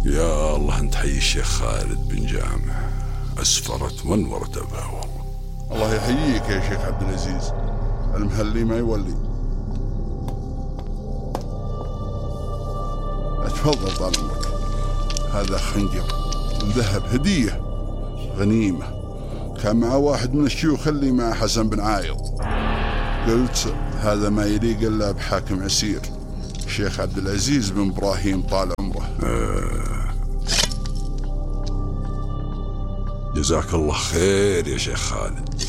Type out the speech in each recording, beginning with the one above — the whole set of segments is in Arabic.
يا الله انت حي الشيخ خالد بن جامع، أسفرت وانورت أبها والله. الله يحييك يا شيخ عبد العزيز، المهلي ما يولي. اتفضل طال عمرك، هذا خنجر ذهب هدية غنيمة، كان مع واحد من الشيوخ اللي مع حسن بن عايض. قلت هذا ما يليق إلا بحاكم عسير، الشيخ عبد العزيز بن إبراهيم طال عمره. جزاك الله خير يا شيخ خالد،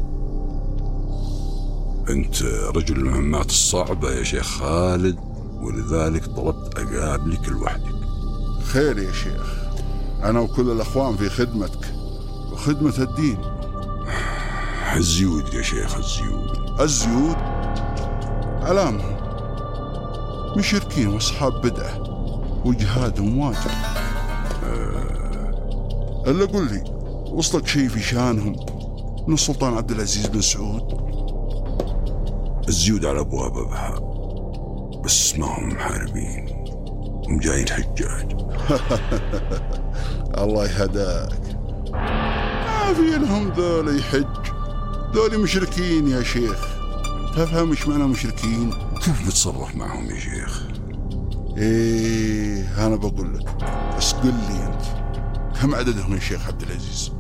أنت رجل المهمات الصعبة يا شيخ خالد، ولذلك طلبت أقابلك لوحدك. خير يا شيخ، أنا وكل الأخوان في خدمتك وخدمة الدين. الزيود يا شيخ، الزيود علامهم مشركين واصحاب بدعة وجهادهم واجب. الا قل لي، وصلك شيء في شانهم من السلطان عبد العزيز بن سعود؟ الزيود على ابواب ابها، بس ما هم محاربين، هم جايين حجاج. الله يهداك، ما في لهم ذول يحج، ذول مشركين يا شيخ. تفهم ايش معنى مشركين؟ كيف بتصرف معهم يا شيخ؟ ايه انا بقول لك، بس قل لي انت كم عددهم يا شيخ عبد العزيز؟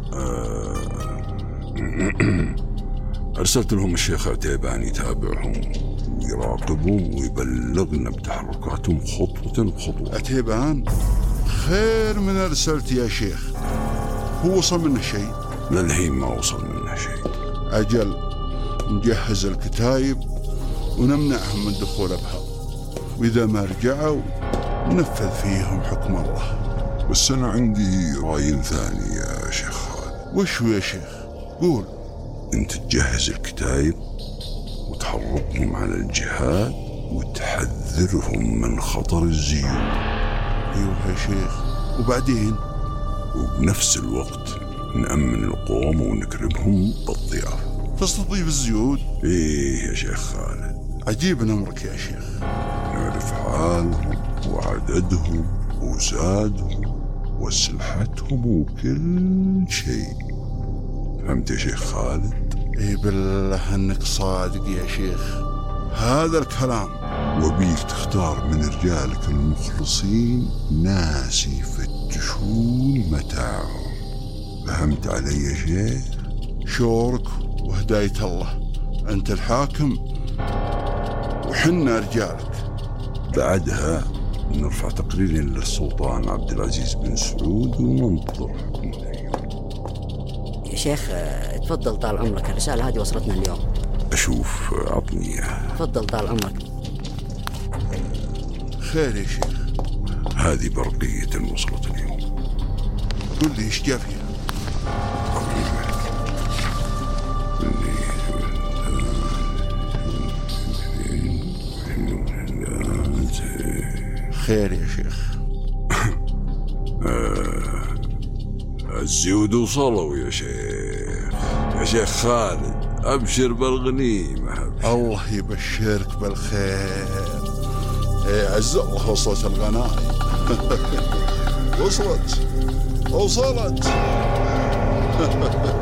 ارسلت لهم الشيخ عتيبان يتابعهم ويراقبهم ويبلغنا بتحركاتهم خطوة بخطوة. عتيبان خير من ارسلت يا شيخ، هو وصل منه شيء؟ للحين ما وصل منه شيء. أجل نجهز الكتايب ونمنعهم من دخول أبها، وإذا ما رجعوا ننفذ فيهم حكم الله. بس أنا عندي رأي ثاني يا شيخ خالد. وش هو يا شيخ؟ قول. أنت تجهز الكتايب وتحرضهم على الجهاد وتحذرهم من خطر الزيوت. أيوه يا شيخ، وبعدين؟ وبنفس الوقت نأمن القوم ونكرمهم بالضيافة. تستضيف الزيود؟ إيه يا شيخ خالد. عجيب أمرك يا شيخ. نعرف حالهم وعددهم وزادهم وسلحتهم وكل شيء. فهمت يا شيخ خالد؟ إيه بالله أنك صادق يا شيخ، هذا الكلام. وبيك تختار من رجالك المخلصين ناس يفتشون متاعهم. فهمت علي يا شيخ؟ شورك وهداية الله، أنت الحاكم وحنا رجالك. بعدها نرفع تقرير للسلطان عبد العزيز بن سعود وننتظر حكمه فيه. يا شيخ تفضل طال عمرك، الرسالة هذه وصلتنا اليوم. أشوف، أعطني إياها. تفضل طال عمرك. خير يا شيخ. هذه برقية وصلت اليوم. قل لي إيش جا فيها؟ خير يا شيخ. الزيود وصلوا يا شيخ. يا شيخ خالد أبشر بالغنيمة. الله يبشرك بالخير. إيه عز الله، وصلت الغنائم. وصلت